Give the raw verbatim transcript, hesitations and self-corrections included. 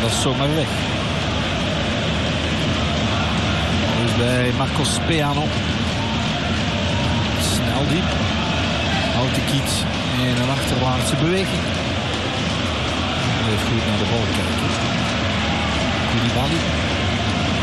dat is zomaar weg. Dus bij Marcos Peano. Snel diep. Houdt de kiet in een achterwaartse beweging. Even goed naar de bal kijken. Koulibaly.